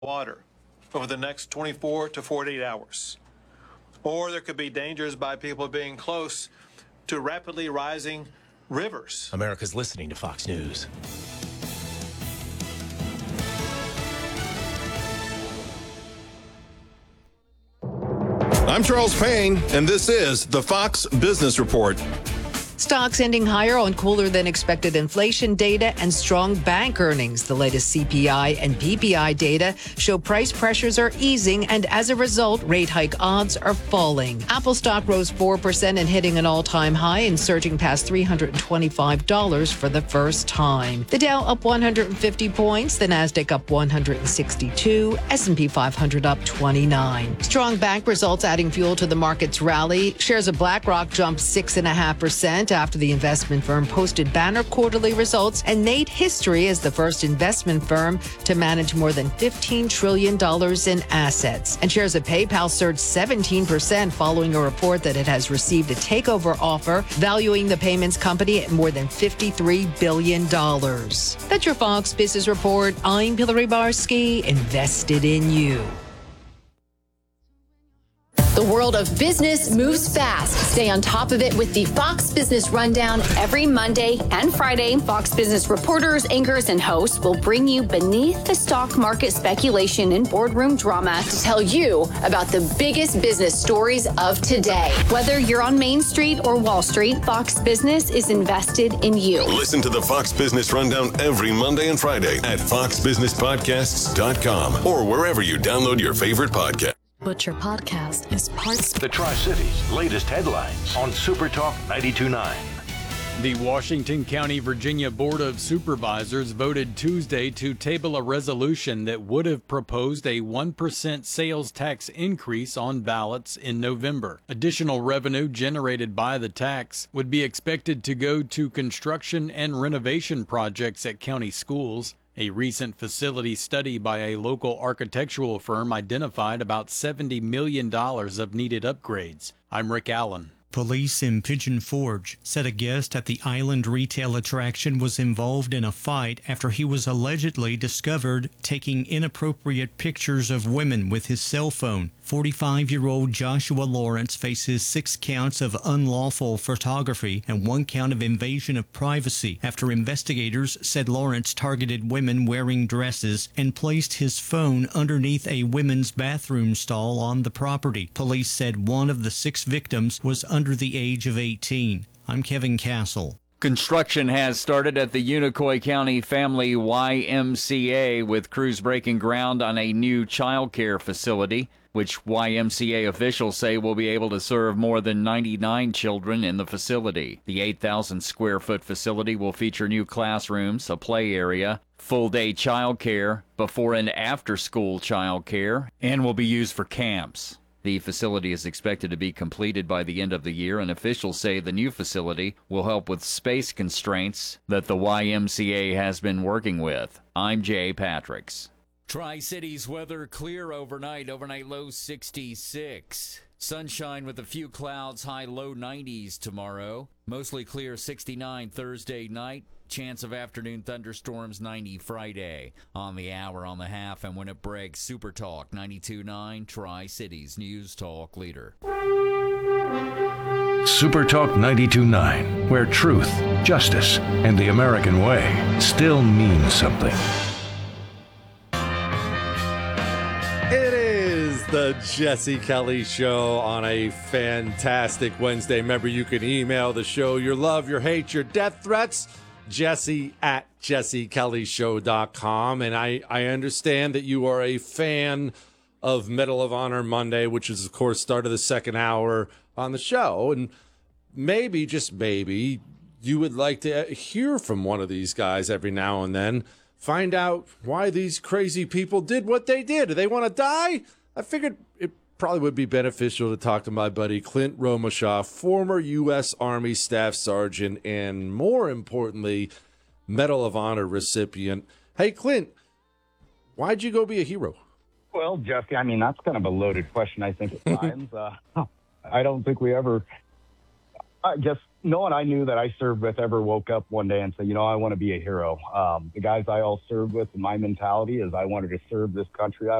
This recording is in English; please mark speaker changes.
Speaker 1: water over the next 24 to 48 hours. Or there could be dangers by people being close to rapidly rising rivers.
Speaker 2: America's listening to Fox News.
Speaker 3: I'm Charles Payne, and this is the Fox Business Report.
Speaker 4: Stocks ending higher on cooler than expected inflation data and strong bank earnings. The latest CPI and PPI data show price pressures are easing, and as a result, rate hike odds are falling. Apple stock rose 4% and hitting an all-time high and surging past $325 for the first time. The Dow up 150 points, the Nasdaq up 162, S&P 500 up 29. Strong bank results adding fuel to the market's rally. Shares of BlackRock jumped 6.5% after the investment firm posted banner quarterly results and made history as the first investment firm to manage more than $15 trillion in assets. And shares of PayPal surged 17% following a report that it has received a takeover offer valuing the payments company at more than $53 billion. That's your Fox Business Report. I'm Hillary Barsky, invested in you.
Speaker 5: The world of business moves fast. Stay on top of it with the Fox Business Rundown every Monday and Friday. Fox Business reporters, anchors, and hosts will bring you beneath the stock market speculation and boardroom drama to tell you about the biggest business stories of today. Whether you're on Main Street or Wall Street, Fox Business is invested in you.
Speaker 3: Listen to the Fox Business Rundown every Monday and Friday at foxbusinesspodcasts.com or wherever you download your favorite podcast.
Speaker 6: Butcher Podcast is parts.
Speaker 7: The Tri-Cities' latest headlines on Super Talk 92.9.
Speaker 8: The Washington County, Virginia Board of Supervisors voted Tuesday to table a resolution that would have proposed a 1% sales tax increase on ballots in November. Additional revenue generated by the tax would be expected to go to construction and renovation projects at county schools. A recent facility study by a local architectural firm identified about $70 million of needed upgrades. I'm Rick Allen.
Speaker 9: Police in Pigeon Forge said a guest at the island retail attraction was involved in a fight after he was allegedly discovered taking inappropriate pictures of women with his cell phone. 45-year-old Joshua Lawrence faces 6 counts of unlawful photography and 1 count of invasion of privacy after investigators said Lawrence targeted women wearing dresses and placed his phone underneath a women's bathroom stall on the property. Police said one of the 6 victims was under the age of 18. I'm Kevin Castle.
Speaker 10: Construction has started at the Unicoi County Family YMCA, with crews breaking ground on a new child care facility, which YMCA officials say will be able to serve more than 99 children in the facility. The 8,000 square foot facility will feature new classrooms, a play area, full-day child care, before and after school child care, and will be used for camps. The facility is expected to be completed by the end of the year, and officials say the new facility will help with space constraints that the YMCA has been working with. I'm Jay Patricks.
Speaker 11: Tri-Cities weather clear overnight low 66. Sunshine with a few clouds, high low 90s tomorrow. Mostly clear 69 Thursday night. Chance of afternoon thunderstorms 90 Friday. On the hour, on the half, and when it breaks, Super Talk 92.9, Tri-Cities News Talk leader.
Speaker 7: Super Talk 92.9, where truth, justice, and the American way still means something.
Speaker 12: It is the Jesse Kelly Show on a fantastic Wednesday. Remember, you can email the show your love, your hate, your death threats, jesse@jessekellyshow.com. And I understand that you are a fan of Medal of Honor Monday, which is, of course, start of the second hour on the show. And maybe, just maybe, you would like to hear from one of these guys every now and then. Find out why these crazy people did what they did. Do they want to die? I figured it probably would be beneficial to talk to my buddy Clint Romeshoff, former U.S. Army Staff Sergeant, and more importantly, Medal of Honor recipient. Hey, Clint, why'd you go be a hero?
Speaker 13: Well, Jesse, I mean, that's kind of a loaded question, I think, at times. I don't think we ever, I guess no one I knew that I served with ever woke up one day and said, I want to be a hero. The guys I all served with, my mentality is I wanted to serve this country.